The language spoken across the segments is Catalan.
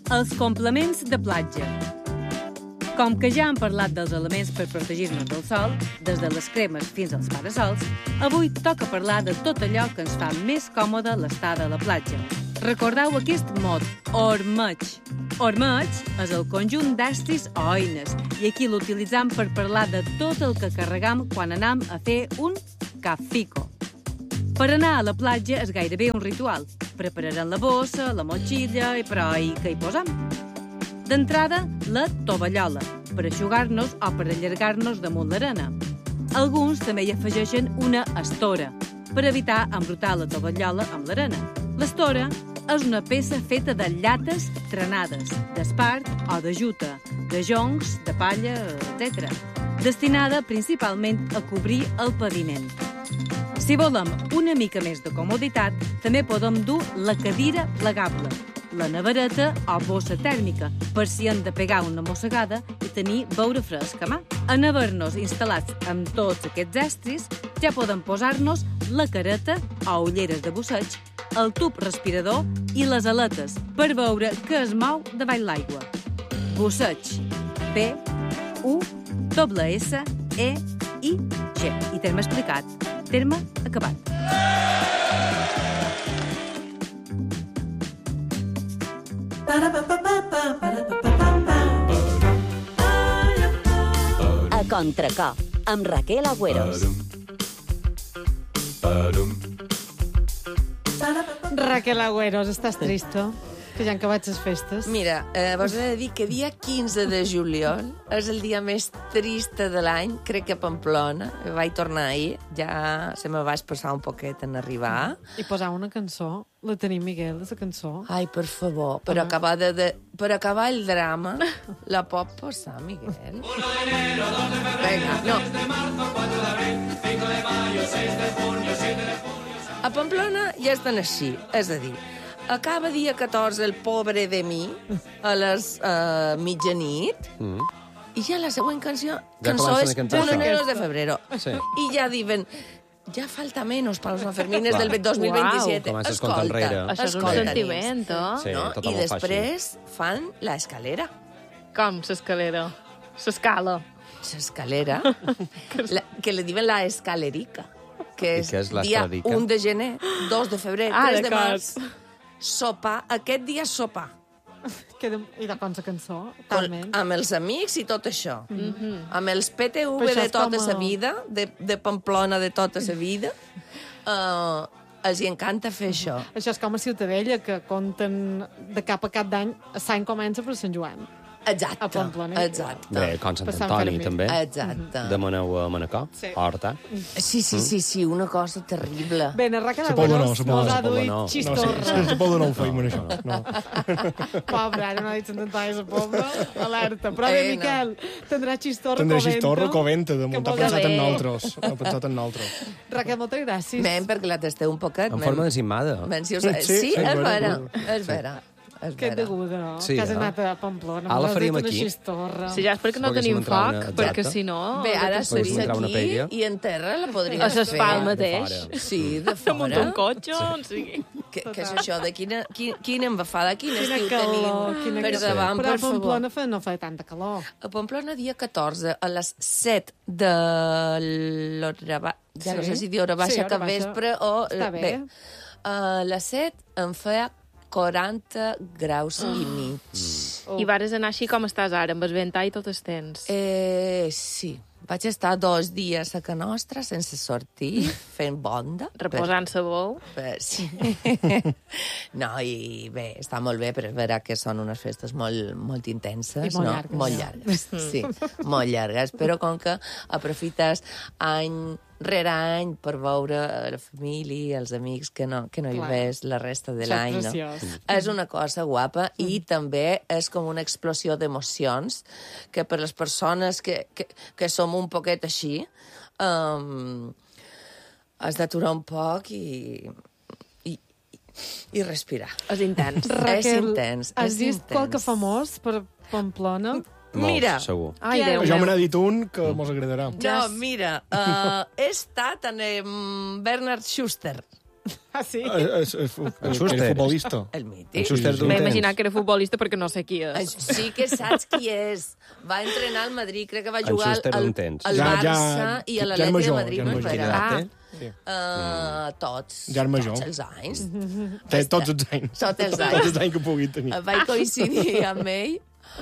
Els complements de platja. Com que ja hem parlat dels elements per protegir-nos del sol, des de les cremes fins als parasols, avui toca parlar de tot allò que ens fa més còmode l'estada a la platja. Recordeu aquest mot, ormeig. Ormeig és el conjunt d'estris o eines i aquí l'utilitzam per parlar de tot el que carregam quan anam a fer un cafico. Per anar a la platja és gairebé un ritual. Prepararem la bossa, la motxilla, però i què hi posam? D'entrada, la tovallola, per eixugar-nos o per allargar-nos damunt l'arena. Alguns també hi afegeixen una estora, per evitar embrutar la tovallola amb l'arena. L'estora és una peça feta de llates trenades, d'espart o de juta, de joncs, de palla, etc. Destinada principalment a cobrir el paviment. Si volem una mica més de comoditat, també podem dur la cadira plegable, la nevereta o bossa tèrmica, per si hem de pegar una mossegada i tenir beure fresc a mà. En haver-nos instal·lats amb tots aquests estris, ja podem posar-nos la careta o ulleres de busseig, el tub respirador i les aletes per veure què es mou davall l'aigua. Busseig. B-U-S-S-E-I-G. I terme explicat. Terme acabat. A Contracor, amb Raquel Agüeros. Raquel Agüeros, estàs trista? Que ja han acabat les festes. Mira, vos he de dir que dia 15 de juliol és el dia més trist de l'any, crec que a Pamplona. Vaig tornar ahir, ja se me va passar un poquet en arribar. I posar una cançó, la tenim, Miguel, la cançó. Ai, per favor, per acabar el drama, la pot posar, Miguel? Vinga, no. A Pamplona ja estan així, és a dir, acaba dia 14 el pobre de mi a les mitjanit i ja la següent cançó és Buleneros de febrero. Sí. I ja diuen, ja falta menos para los Sanfermines del 2027. Comença a comptar enrere. Això és un sentiment, no? Sí, no? tothom I ho fa després fan l'escalera. Com l'escalera? L'escala. L'escalera, que li diuen la escalerica, que és què és dia l'escalerica? 1 de gener, 2 de febrer, 3 de d'acord. març. Sopar, aquest dia sopar. I de com la cançó, Con, talment. amb els amics i tot això. Amb els PTV Però això de és tota com sa vida, de Pamplona de tota sa vida, els hi encanta fer això. Això és com a Ciutadella, que compten de cap a cap d'any, l'any comença per Sant Joan. Exacte, A Pamplona. exacte. Bé, com Sant Per Sant Antoni, Fermí. també. Exacte. Demaneu a Manacor, Sí. a Horta. Sí, una cosa terrible. Bé, la Raquel Se pot donar, Agüeros se pot nos donar, ha se pot duit donar. xistorra. Se pot donar un feim en això. No. Pobre, ara no ha dit Sant Antoni de Pobla. Alerta. Però bé, No. Miquel, tindrà xistorra Tindrà coventa. xistorra coventa, de Que muntar vol pensat dir? en nosaltres. Ha pensat en nosaltres. Raquel, moltes gràcies. Men, perquè la tasteu un poquet. En forma de cimada. Sí, Sí, sí, és bueno, vera, bueno. és vera. És Que vera. deguda, no? Sí, que has no? anat a Pamplona. Ah, la m'has faríem dit una aquí. xistorra. Si ja és perquè no Poguéssim tenim entrar foc, una- perquè exacte. si no... Bé, ara Podríem surts entrar una aquí paella. i en terra la podries A ses fer. fa el de mateix. fora. Sí, de Damunt fora. un cotxe, on sigui. Què és això? De quina embafada, quin Quina estiu calor, tenim? quina Per calor. davant, Però per a favor. Pamplona no feia tanta calor. A Pamplona, dia 14, a les 7 de l'hora baixa, ja no Sí. sé si dir hora baixa, Sí, hora cap baixa. vespre o... Està bé. A les 7 em feia 40 graus i mig. I vares anar així com estàs ara, amb el ventall i tot el temps. Sí. Vaig estar 2 dies a Can Nostra sense sortir, fent bonda. Reposant-se bo. Sí. No, i bé, està molt bé, però és vera que són unes festes molt intenses, I molt no? llargues. Molt llargues, sí, molt llargues. Però com que aprofites any rere any per veure la família, els amics que no hi Clar. ves la resta de Això és l'any, no? preciós. És una cosa guapa i també és com una explosió d'emocions que per les persones que som un poquet així has d'aturar un poc i respirar. És intens. És intens. has és vist intens. qualque famós per Pamplona? Molts, Mira. segur. Ai, Déu Jo me meu. n'ha dit un que mos agradarà. No, mira, he estat en Bernard Schuster. Ah, sí? Era futbolista. El mític. Schuster d'un M'he temps. imaginat que era futbolista perquè no sé qui és. Sí que saps qui és. Va entrenar al Madrid, crec que va jugar Schuster al d'un temps. Barça i a ja és l'Atlètic de major, Madrid, ja és no és major. Quina vera? edat té? Sí. Tots. Ja és major. Tots els anys. Té tots els anys. Tots els Tots anys. els anys que pugui tenir. Vaig coincidir amb ell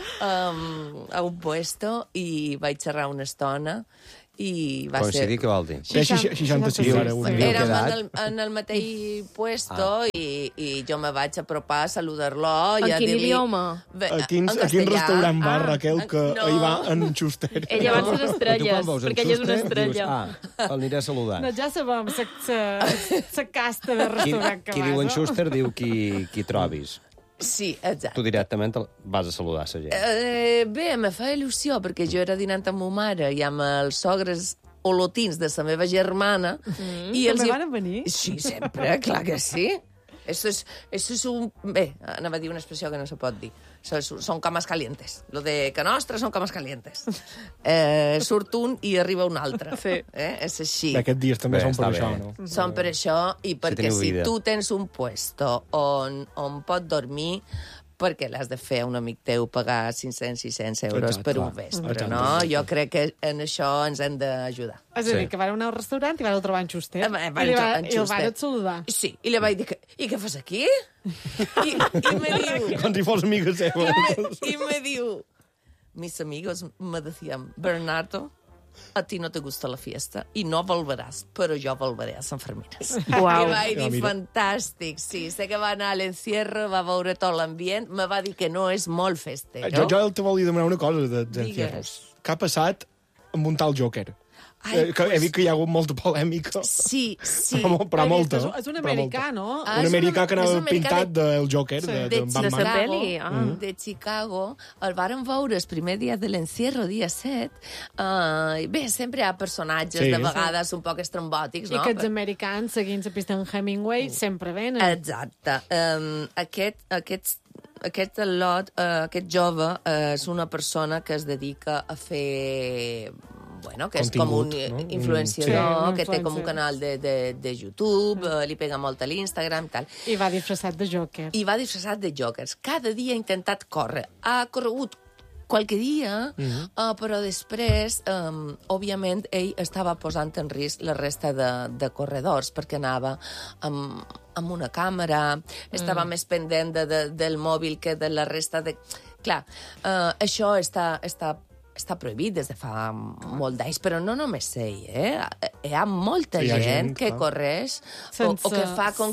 a un puesto i vaig xerrar una estona i va Coincidir, què vol dir? Té 66 ara. Érem Quedat. en el mateix puesto i jo me vaig apropar a saludar-lo i En a quin dir-li... idioma? A quin restaurant va, Raquel, que hi va en Schuster? Ella va ser estrelles, Tu quan veus en perquè ella és una Schuster, estrella. dius, l'aniré a saludar. No, ja sabem la casta de restaurant que Qui vas. diu en no? Schuster diu qui trobis. Sí, exacte. Tu directament vas a saludar la gent. Bé, me fa il·lusió, perquè jo era dinant amb ma mare i amb els sogres olotins de la meva germana. I També van venir? Sí, sempre, clar que sí. Eso es un... Bé, anava a dir una expressió que no se pot dir. Són cames calientes. Lo de que nostra són cames calientes. Surt un i arriba un altre. Sí. És així. Aquests dies també Bé, són per està això, bé. no? Són per això i perquè teniu si vida. tu tens un puesto on pot dormir, perquè l'has de fer a un amic teu pagar 500-600 euros Exacte, per un clar. vespre, Exacte, no? exacte. Jo crec que en això ens hem d'ajudar. És a dir, Sí. que van anar a un restaurant i van trobar en Schuster. Van I trobar en el Schuster. van saludar. Sí, i li vaig dir que... I què fas aquí? I me diu... Com si fos amiga seva. Y me dijo, mis amigos me decían, Bernardo, a ti no te gusta la fiesta y no volverás, pero yo volveré a San Fermines. Uau. I vaig dir, mira. fantàstic, sí. Sé que va anar a l'encierro, va veure tot l'ambient, me va dir que no és molt festero. Jo te volia demanar una cosa de Digues. Encierros. Què ha passat amb un tal Joker? Ai, Que he vist que hi ha hagut molta polèmica. Sí, sí. Però molta. És un americà, no? Ah, Un és americà una- que és anava un americà pintat del Joker, Sí. de de Batman. la pel·li, de Chicago, el varen veure el primer dia de l'encierro, dia 7. Bé, sempre hi ha personatges, Sí. de vegades un poc estrambòtics, I no? que els americans, seguint la pista d'en Hemingway, sempre venen. Exacte. Aquest lot, aquest jove, és una persona que es dedica a fer... Bueno, que és com un Contingut, no? influenciador, Sí, que té com un influencer. canal de YouTube, li pega molt a l'Instagram i tal. I va disfressat de Joker. I va disfressat de jokers. Cada dia ha intentat córrer. Ha corregut qualque dia, però després, òbviament, ell estava posant en risc la resta de corredors, perquè anava amb una càmera, estava més pendent del mòbil que de la resta de... Clar, això està prohibit des de fa molt d'anys, però no només ell, Hi ha molta Sí, hi ha gent gent, que clar. correix Sense- o que fa com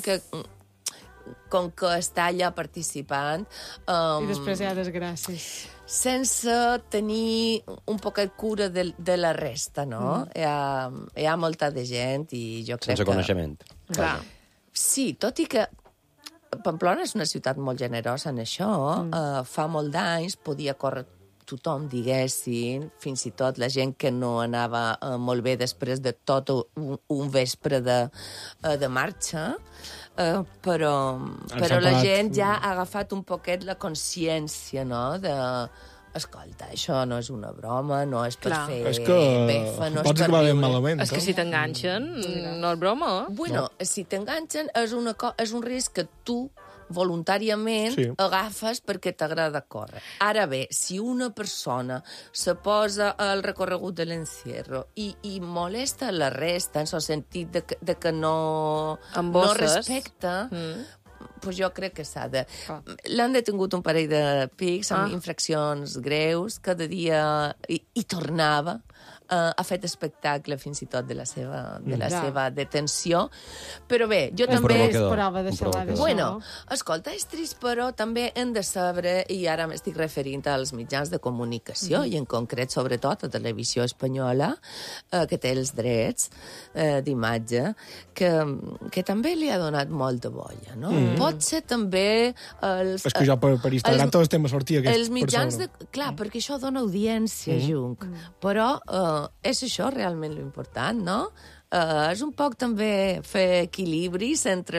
que està allà participant I després hi ha desgràcies. sense tenir un poquet cura de la resta, no? Hi ha molta de gent i jo crec Sense que... coneixement. Clar. Sí, tot i que Pamplona és una ciutat molt generosa en això. Fa molt d'anys podia córrer tothom, diguessin, fins i tot la gent que no anava molt bé després de tot un vespre de marxa, però la gent ja ha agafat un poquet la consciència, no?, escolta, això no és una broma, no és per Clar. fer És que befa, no és pots per acabar ben riure. malament. És que si t'enganxen, no és broma. Bueno, si t'enganxen és un risc que tu voluntàriament Sí. agafes perquè t'agrada córrer. Ara bé, si una persona se posa al recorregut de l'encierro i molesta la resta en el sentit de que no Embosses. respecta, pues jo crec que s'ha de... L'han detingut un parell de pics amb infraccions greus, cada dia hi tornava, ha fet espectacle fins i tot de la seva detenció. Però bé, jo És també... trist, prova de Un xalar provocador. d'això. Bueno, escolta, és trist, però també hem de saber, i ara m'estic referint als mitjans de comunicació, i en concret, sobretot, a Televisió Espanyola, que té els drets d'imatge, que també li ha donat molta bolla, no? Pot ser també... És que jo per Instagram tot el tema sortia aquesta Els mitjans persona. Clar, perquè això dona audiència, Junc. Però és això realment l'important, no? És un poc també fer equilibris entre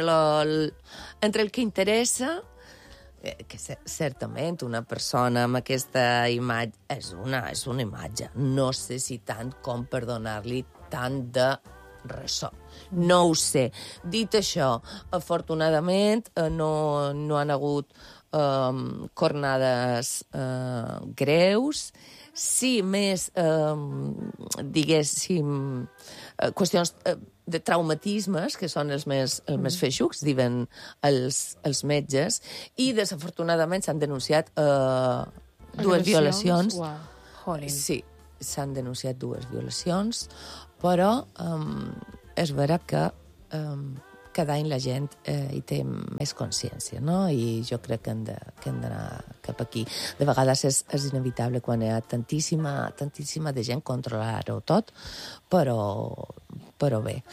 el que interessa, que certament una persona amb aquesta imatge és una imatge. No sé si tant com per donar-li tant de ressò. No ho sé. Dit això, afortunadament no han hagut cornades greus. Sí, més, diguéssim, qüestions de traumatismes, que són els més feixucs, diuen els metges, i desafortunadament s'han denunciat dues violacions. Wow. Sí, s'han denunciat dues violacions, però és vera que cada any la gent hi té més consciència, no? I jo crec que hem d'anar cap aquí. De vegades és inevitable quan hi ha tantíssima de gent controlar-ho tot, però bé.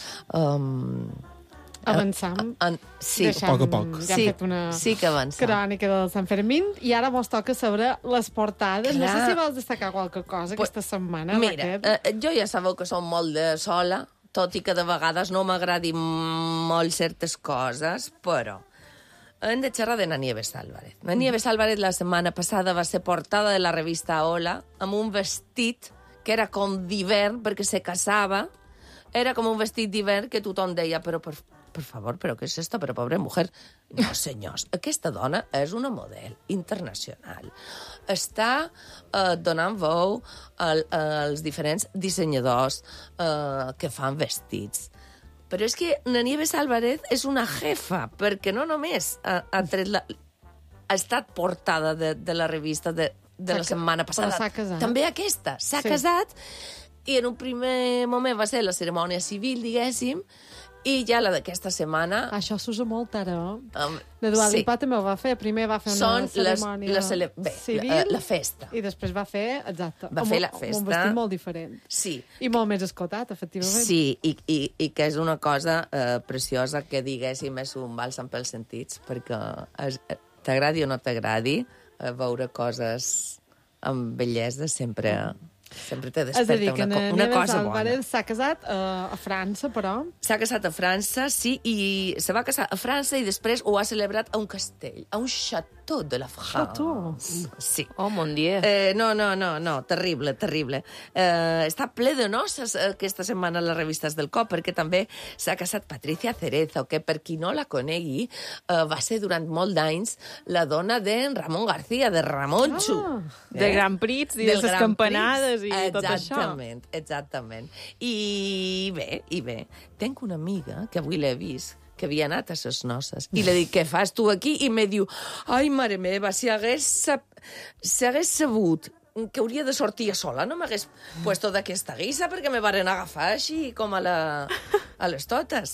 Avançam. Sí, a poc a poc. Ja hem fet una que avançam. crònica del Sant Fermín i ara mos toca saber les portades. Clar. No sé si vols destacar qualque cosa aquesta setmana, Mira, Raquel. jo ja sabeu que som molt de sola, tot i que de vegades no m'agradin molt certes coses, però hem de xerrar de Nieves Álvarez. Nieves Álvarez la setmana passada va ser portada de la revista Hola amb un vestit que era com d'hivern perquè se casava. Era com un vestit d'hivern que tothom deia, però per favor, però què és esto? Però pobre mujer. No, senyors, aquesta dona és una model internacional. Està donant veu als diferents dissenyadors que fan vestits. Però és que Nieves Álvarez és una jefa, perquè no només ha estat portada de la revista de la setmana passada. Però s'ha casat. També aquesta. S'ha casat i en un primer moment va ser la cerimònia civil, diguéssim, i ja la d'aquesta setmana... Això s'usa molt ara, La Dua Lipa també ho va fer. Primer va fer una cerimònia civil la festa. I després va fer, exacte, va fer la festa. Un vestit molt diferent. Sí. I molt més escotat, efectivament. Sí, i que és una cosa preciosa que, diguéssim, és un bàlsam pels sentits, perquè t'agradi o no t'agradi, veure coses amb bellesa sempre te desperta una cosa bona. Álvarez s'ha casat a França, però... S'ha casat a França, sí, i se va casar a França i després ho ha celebrat a un castell, a un château de la France. Château? Sí. Oh, mon Dieu. No, terrible. Està ple de noces aquesta setmana a les revistes del COP, perquè també s'ha casat Patricia Cerezo, que per qui no la conegui va ser durant molt d'anys la dona de Ramon García, de Ramonxo. De Grand Prix i de les campanades i tot això. Exactament. I bé, tenc una amiga que avui l'he vist, que havia anat a ses noces, i li dic, què fas tu aquí? I me diu, ai, mare meva, si hagués sabut que hauria de sortir sola, no m'hagués puesto d'aquesta guisa, perquè me varen agafar així com a les totes.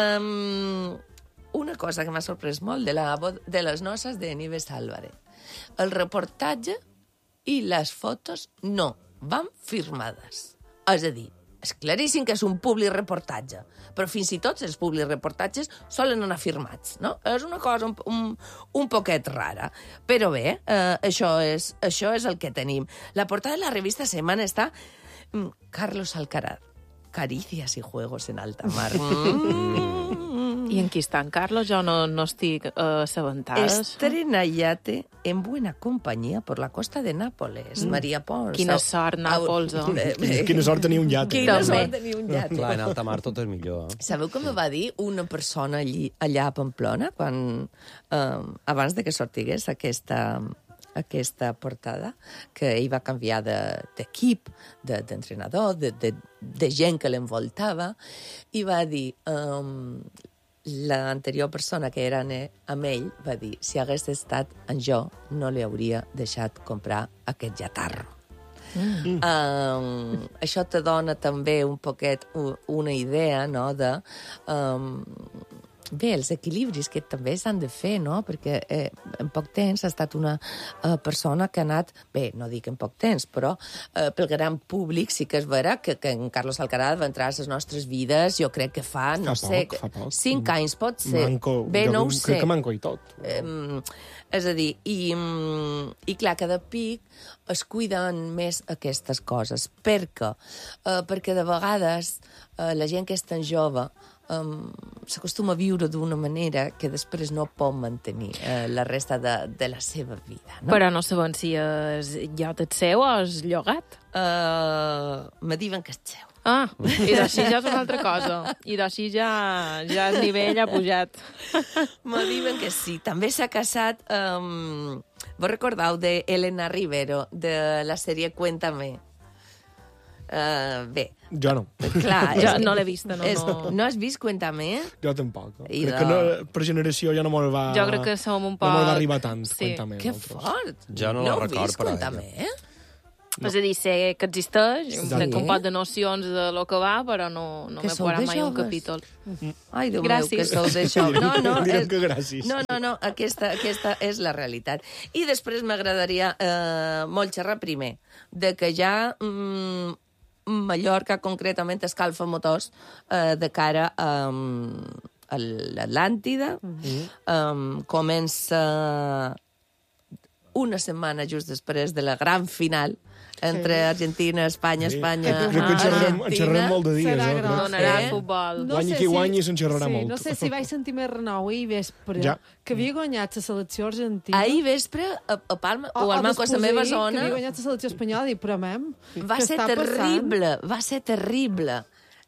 Una cosa que m'ha sorprès molt de les noces de Nieves Álvarez. El reportatge i les fotos no van firmades. És a dir, és claríssim que és un public reportatge, però fins i tot els public reportatges solen anar firmats, no? És una cosa un poquet rara. Però bé, això és el que tenim. La portada de la revista Semana està Carlos Alcaraz, Caricias y juegos en alta mar. I en qui està en Carlos? Jo no estic assabentada. Estrena yate en buena compañía por la costa de Nápoles. Maria Pons. Quina sort, Nàpols. Quina sort tenir un iate. Quina sort tenir un iate. Clar, en alta mar tot és millor. Sabeu com me va dir una persona allà a Pamplona, abans de que sortigués aquesta portada, que ell va canviar d'equip, d'entrenador, de gent que l'envoltava, i va dir... L'anterior persona que era amb ell va dir, si hagués estat en jo, no li hauria deixat comprar aquest jatarro. Això te dona també un poquet una idea, no?, de... Bé, els equilibris que també s'han de fer, no?, perquè en poc temps ha estat una persona que ha anat... Bé, no dic en poc temps, però pel gran públic sí que és vera que en Carlos Alcaraz va entrar a les nostres vides, jo crec que fa 5 anys, pot ser. Bé, no ho sé. Crec que manco i tot. És a dir, i clar, cada pic es cuiden més aquestes coses. Per què? Perquè de vegades la gent que és tan jove s'acostuma a viure d'una manera que després no pot mantenir la resta de la seva vida. No? Però no sabem si és llot el seu o és llogat. Me diuen que és seu. I d'així ja és una altra cosa. I d'així ja el nivell ha pujat. Me diuen que sí. També s'ha casat... Vos recordeu d'Elena Rivero, de la sèrie Cuéntame? Bé. Jo no. Clar, jo no l'he vista, no. No has vist Cuéntame? Jo tampoc. Crec que no, per generació ja no me'l va... Jo crec que som un poc... No me'l va arribar tant, sí. Cuéntame. Que fort! Jo no la record, però... Cuéntame, No. És a dir, sé que existeix, tenc un pot de nocions de lo que va, però no m'he parat mai un capítol. Ai, Déu meu, que sou de joves. Direm que gràcies. No, aquesta és la realitat. I després m'agradaria molt xerrar primer de que ja Mallorca concretament escalfa motors de cara a l'Atlàntida. Comença una setmana just després de la gran final entre Argentina, Espanya, Crec que en xerrem molt de dies. Serà gros. Donarà futbol. Guanyi qui guanyi, se'n xerrarà molt. No sé si vaig sentir més renou ahir vespre, que havia guanyat la selecció argentina. Ahir vespre, a Palma, o al Manco, a la meva zona... Que havia guanyat la selecció espanyola, i però, va ser terrible.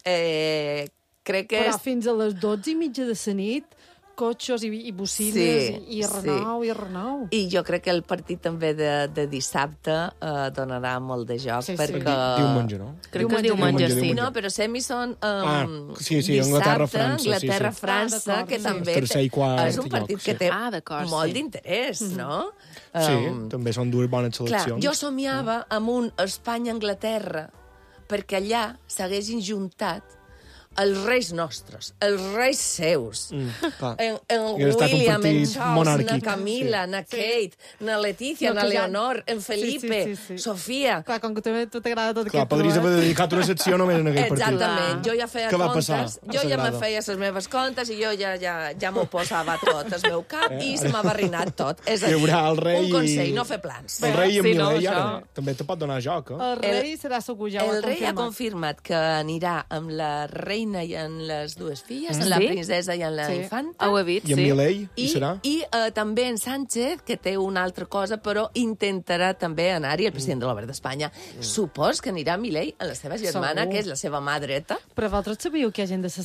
Crec que però fins a les 12:30 de la nit, cotxos i bocines, i renou. I jo crec que el partit també de dissabte donarà molt de joc, perquè... Diumenge, no? Crec que és diumenge, sí. No, però semis són Anglaterra-França, Anglaterra-França, que també és un partit que té molt d'interès, no? Sí, també són dues bones seleccions. Clar, jo somiava amb un Espanya-Anglaterra, perquè allà s'haguessin juntat els reis nostres, els reis seus. En William, en Charles, na Camila, na Kate, na Letícia, na Leonor, en Felipe, Sofia... Clar, com que també t'agrada tot aquest... Clar, podries haver dedicat una secció només en aquell partit. Exactament, jo ja feia comptes, jo ja me feia les meves comptes i jo ja m'ho posava tot al meu cap i se m'ha barrinat tot. És a dir, un consell, no fer plans. El rei en Milei també te pot donar joc, El rei serà segur, ja ho ha confirmat. El rei ha confirmat que anirà amb la reina i en les dues filles, en la princesa i en la infanta. Ho he vist, I en Milei, hi serà? I també en Sánchez, que té una altra cosa, però intentarà també anar-hi, el president de l'Obra d'Espanya. Supos que anirà Milei a la seva germana, que és la seva mà dreta. Però vosaltres sabíeu que hi ha gent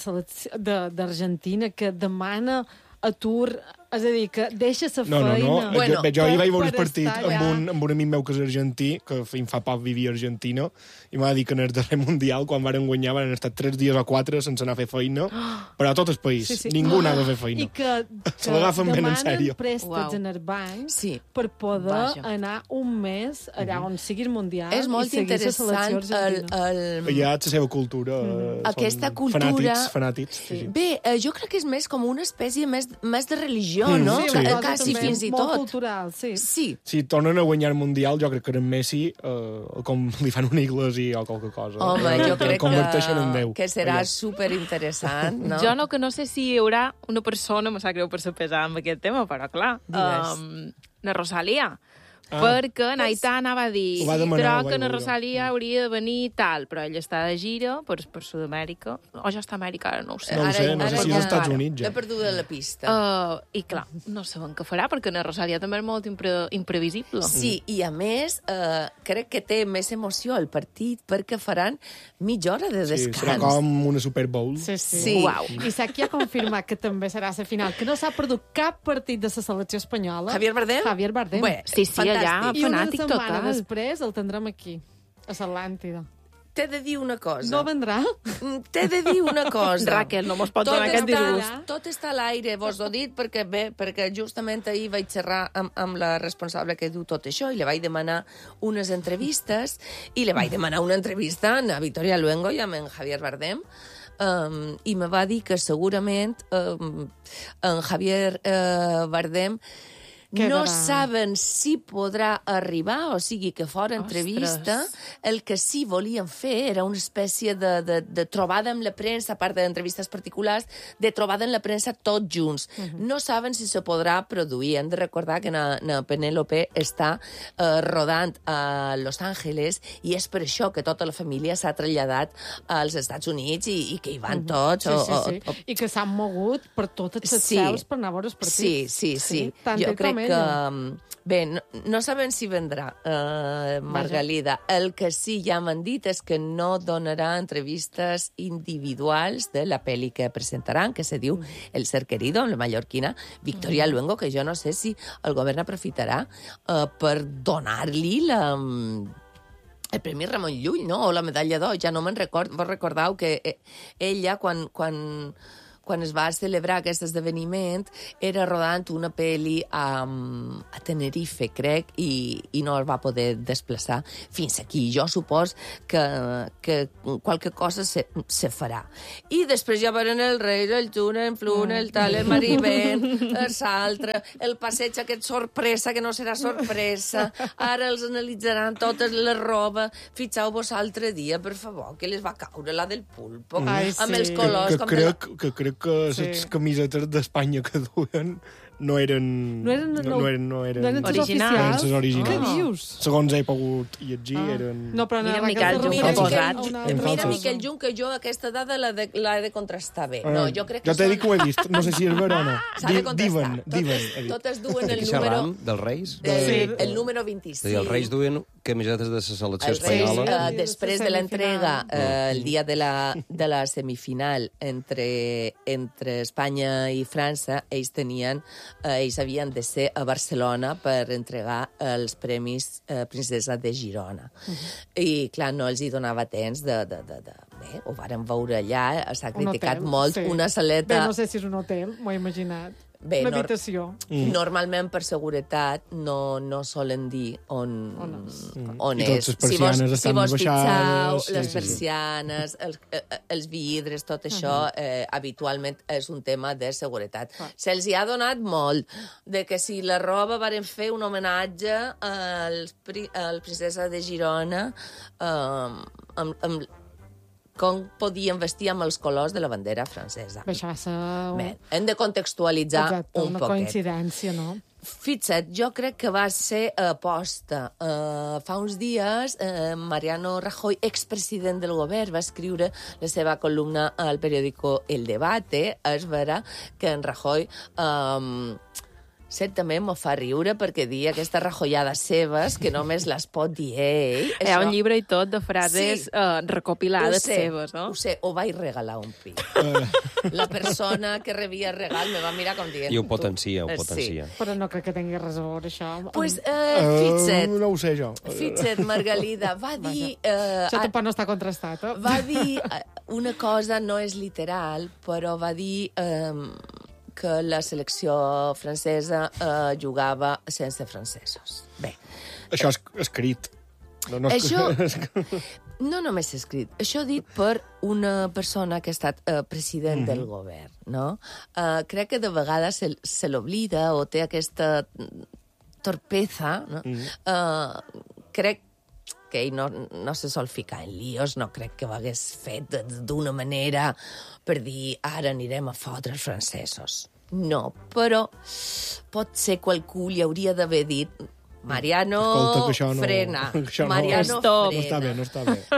d'Argentina que demana atur, és a dir, que deixa la feina... No. Bueno, jo ahir vaig veure el partit amb un amic meu que és argentí, que fa poc vivia a Argentina, i m'ha dit que en el darrer Mundial, quan varen guanyar, van estar 3 dies o 4 sense anar a fer feina, però a tot el país. Ningú anava a fer feina. I que demanen préstecs en el banc per poder anar un mes allà on sigui el Mundial. És molt interessant allà la seva cultura. Aquesta cultura... Fanàtics. Bé, jo crec que és més com una espècie més de religió, no? Quasi fins i tot. Molt cultural, sí. Si tornen a guanyar el Mundial, jo crec que en Messi, com li fan un iglesi o qualque cosa. Home, jo crec converteixen en Déu. Que serà superinteressant, no? Jo que no sé si hi haurà una persona, me sap greu per pesar amb aquest tema, però clar, la Rosalia. Perquè Naità anava a dir crec que la Rosalia hauria de venir tal, però ell està de gira per Sud-amèrica, o ja està a Amèrica, ara no ho sé. No ho sé, no sé si és als Estats Units ja. L'he perduda la pista. I clar, no sabem què farà, perquè la Rosalia també és molt imprevisible. Sí, i a més, crec que té més emoció el partit, perquè faran mitja hora de descans. Sí, serà com una Super Bowl. Sí. Uau. I sap qui ha confirmat que també serà la final, que no s'ha perdut cap partit de la selecció espanyola. Javier Bardem? Javier Bardem. Bé, sí, allà, fanàtic total. I una setmana després el tindrem aquí, a l'Atlàntida. T'he de dir una cosa. No vendrà? T'he de dir una cosa. Raquel, no mos pot donar aquest disgust. Tot està a l'aire, vos ho he dit, perquè justament ahir vaig xerrar amb la responsable que diu tot això i li vaig demanar unes entrevistes i li vaig demanar una entrevista a Victoria Luengo i amb en Javier Bardem. I me va dir que segurament en Javier Bardem no saben si podrà arribar, o sigui que fora entrevista, el que sí volien fer era una espècie de trobada amb la premsa, a part d'entrevistes particulars, de trobada amb la premsa tots junts. No saben si se podrà produir. Hem de recordar que na Penélope està rodant a Los Angeles i és per això que tota la família s'ha traslladat als Estats Units i que hi van tots. I que s'han mogut per totes les cels per anar a veure els partits. Sí. Tant jo crec Bé, no sabem si vendrà, Margalida. El que sí ja m'han dit és que no donarà entrevistes individuals de la pel·li que presentaran, que se diu El ser querido, amb la mallorquina Victoria Luengo, que jo no sé si el govern aprofitarà per donar-li el Premi Ramon Llull, no? O la medalla d'or, ja no me'n recordo. Vos recordeu que ella, quan es va celebrar aquest esdeveniment, era rodant una pel·li a Tenerife, crec, i no es va poder desplaçar fins aquí. Jo supos que qualque cosa se farà. I després ja varen el Reis, el Juna, el Fluna, el tal, el Marivent, l'altre, el passeig aquest sorpresa, que no serà sorpresa. Ara els analitzaran totes la roba. Fixeu-vos l'altre dia, per favor, que les va caure la del pulpo, amb els colors. Que crec que les camisetes d'Espanya que duen no eren originals. Què dius? Segons he pogut llegir, eren... No, però mira Miquel Jung que ha posat. Mira, Miquel Jung, que jo aquesta dada l'he de contrastar bé. No, jo crec que jo t'he dit que ho he vist, no sé si és vera o no. S'ha de contrastar. Diuen. Totes duen el Aquí número... xerram dels Reis? El número 25. Els Reis duen camisetes de la selecció espanyola. Després de l'entrega, el dia de la semifinal entre Espanya i França, ells havien de ser a Barcelona per entregar els premis Princesa de Girona. I, clar, no els hi donava temps de... Bé, ho vàrem veure allà, s'ha criticat molt una saleta... Bé, no sé si és un hotel, m'ho he imaginat. Bé, una habitació. Normalment, per seguretat, no solen dir on és. Si vos fixeu, les persianes, els vidres, tot això, habitualment és un tema de seguretat. Se'ls hi ha donat molt de que si la roba varen fer un homenatge al Princesa de Girona amb com podien vestir amb els colors de la bandera francesa. Això va ser... Bé, hem de contextualitzar un poquet. Una coincidència, no? Fixa't, jo crec que va ser aposta. Fa uns dies, Mariano Rajoy, expresident del govern, va escriure la seva columna al periòdico El Debate. És vera que en Rajoy... també m'ho fa riure perquè dir aquestes rajollades seves que només les pot dir ell. Hi ha un llibre i tot de frases recopilades seves, no? Ho sé, ho vaig regalar un pic. La persona que rebia el regal me va mirar com dient... I ho potencia, Sí. Però no crec que tingui res a veure, això. Pues, fixa't. No ho sé, jo. Fixa't, Margalida, va dir... Això tampoc no està contrastat, eh? Va dir una cosa, no és literal, però va dir... que la selecció francesa jugava sense francesos. Bé. Això és escrit. Això no només és escrit. Això dit per una persona que ha estat president del govern, no? Crec que de vegades se l'oblida o té aquesta torpeza, no? Crec que ell no se sol ficar en líos, no crec que ho hagués fet d'una manera per dir ara anirem a fotre els francesos. No, però pot ser qualcú li hauria d'haver dit Mariano, frena. Mariano, frena. No està bé.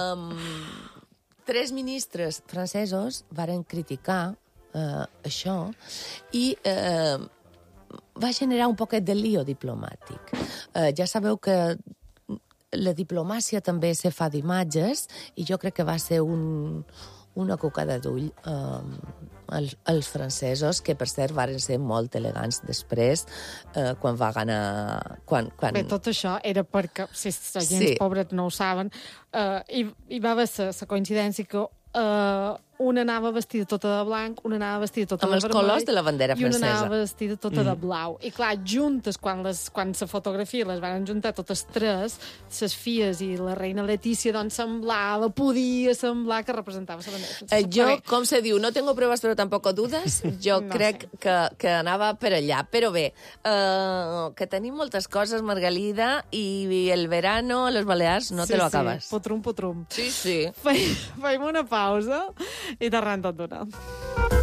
3 ministres francesos varen criticar això i va generar un poquet de lío diplomàtic. Ja sabeu que la diplomàcia també se fa d'imatges i jo crec que va ser una cocada d'ull als francesos, que per cert varen ser molt elegants després, quan va ganar... Bé, tot això era perquè, si la gent pobret no ho saben, hi va haver la coincidència que una anava vestida tota de blanc, una anava vestida tota de vermell... Amb els colors de la bandera francesa. I una anava vestida tota de blau. I clar, juntes, quan la fotografia les van juntar totes tres, les filles i la reina Letícia, doncs podia semblar que representava la bandera francesa. Jo, com se diu, no tengo pruebas però tampoco dudes, jo crec que anava per allà. Però bé, que tenim moltes coses, Margalida, i el verano a les Balears no te lo acabes. Sí, potrum. Sí. Fem una pausa i tornem tot d'una.